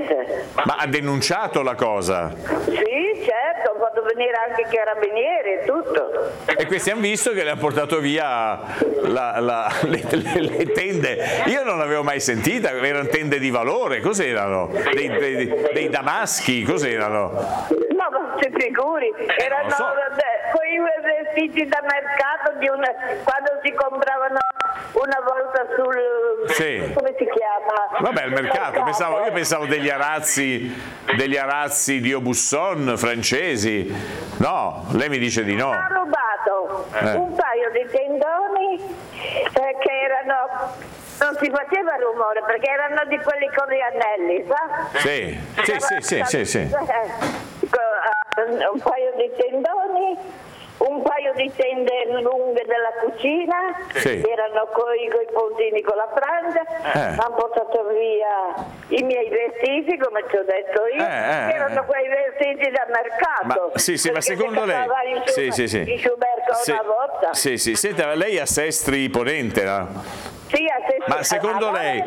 assolutamente. Ma ha denunciato la cosa? Sì, certo, ho fatto venire anche i carabinieri e tutto. E questi hanno visto che le hanno portato via le tende. Io non l'avevo mai sentita, erano tende di valore, cos'erano? Dei damaschi, cos'erano? No, ma si figuri, erano so. quei vestiti da mercato quando si compravano una volta Sì. come si chiama? Vabbè, il mercato, io pensavo degli arazzi di Aubusson francesi. No, lei mi dice di no. Ha rubato un paio di tendoni che erano, non si faceva rumore perché erano di quelli con gli anelli, sa? Sì. Un paio di tendoni, un paio di tende lunghe della cucina, Sì. erano coi puntini con la frangia, hanno portato via i miei vestiti, come ti ho detto io, erano quei vestiti da mercato. Ma secondo lei? In Schuberco una volta. Sì. Senta, lei a Sestri Ponente, no? Sì, Ma secondo lei?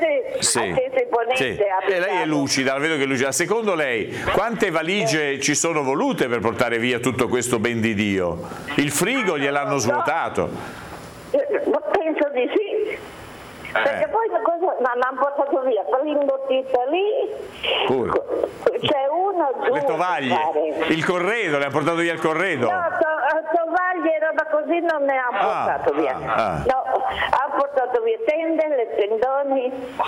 Lei è lucida, la vedo che è lucida. Secondo lei, quante valigie ci sono volute per portare via tutto questo ben di Dio? Il frigo gliel'hanno svuotato? Penso di sì. Perché poi l'hanno portato via quell'imbottita lì. Pure. C'è uno giù. Le tovaglie, il corredo, le ha portato via il corredo? No, tovaglie e roba così non ne hanno portato via. No, hanno portato via tende, le tendoni,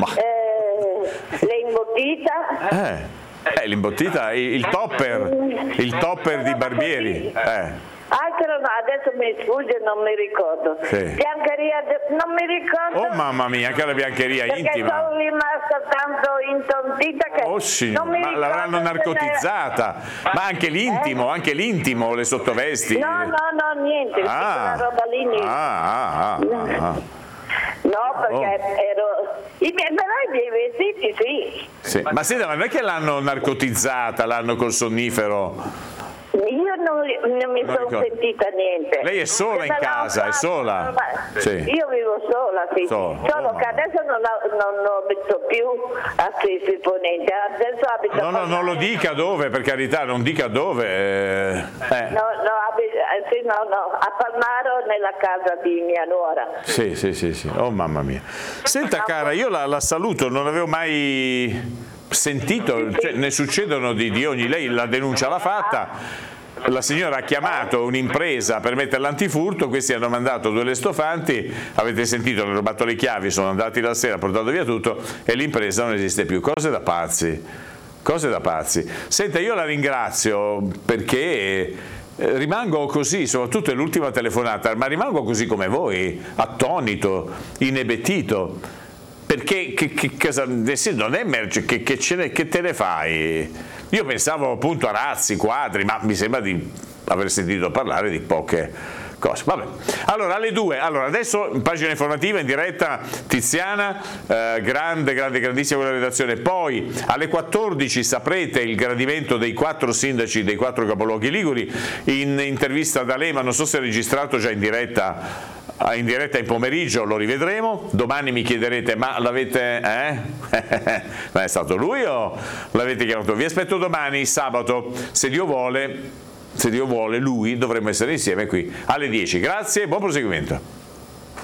le imbottita. L'imbottita, il topper di Barbieri. Anche adesso mi sfugge, non mi ricordo. Sì. Biancheria, non mi ricordo. Oh mamma mia, anche la biancheria perché intima. sono rimasta tanto intontita che non mi ma ricordo. l'avranno narcotizzata. Ma anche l'intimo, le sottovesti. No, niente, quella roba lì niente. No, perché ero. I miei vestiti, sì. Ma senta, ma non è che l'hanno narcotizzata, l'hanno col sonnifero? Io non mi sono sentita niente. Lei è sola in casa, è sola? Sì. Io vivo sola, sì. Solo che adesso non abito più a Sestri Ponente, adesso abito a Palmaro. Non lo dica dove, per carità, non dica dove. A Palmaro, nella casa di mia nuora. Sì. Oh mamma mia. Senta cara, io la saluto, non avevo mai sentito, cioè, ne succedono di ogni. Lei la denuncia l'ha fatta, la signora ha chiamato un'impresa per mettere l'antifurto, questi hanno mandato 2 lestofanti, avete sentito, hanno rubato le chiavi, sono andati la sera, hanno portato via tutto e l'impresa non esiste più. Cose da pazzi. Senta, io la ringrazio perché rimango così, soprattutto nell'ultima telefonata, ma rimango così come voi, attonito, inebetito. Perché non è merce, che te ne fai? Io pensavo appunto a razzi, quadri, ma mi sembra di aver sentito parlare di poche cose. Vabbè. Allora alle 2, adesso in pagina informativa in diretta Tiziana, grandissima quella redazione. Poi alle 14 saprete il gradimento dei 4 sindaci dei 4 capoluoghi liguri, in intervista da Lema, non so se è registrato già in diretta in pomeriggio, lo rivedremo. Domani mi chiederete, ma l'avete ma è stato lui o l'avete chiamato? Vi aspetto domani, sabato, se Dio vuole lui, dovremmo essere insieme qui alle 10. Grazie e buon proseguimento.